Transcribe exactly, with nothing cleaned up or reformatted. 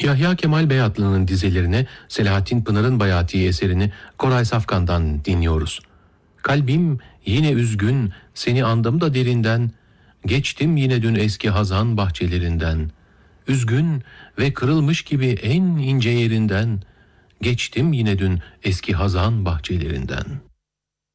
Yahya Kemal Beyatlı'nın dizelerine Selahattin Pınar'ın bayatiği eserini Koray Safkan'dan dinliyoruz. Kalbim yine üzgün, seni andım da derinden, geçtim yine dün eski hazan bahçelerinden. Üzgün ve kırılmış gibi en ince yerinden, geçtim yine dün eski hazan bahçelerinden.''